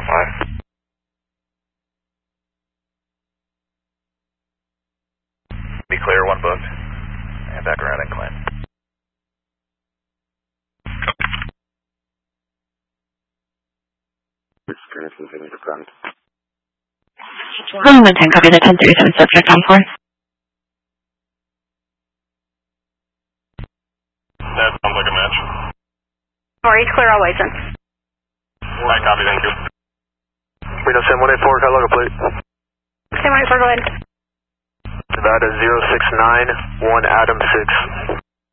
Be clear, 1 booked. And back around and climb. Longman 10, copy the 1037 subject on 4. That sounds like a match. 4-8, clear all license. I copy, thank you. Reno 7184, got logo plate. 7184, go ahead. Nevada 0691 Adam 6.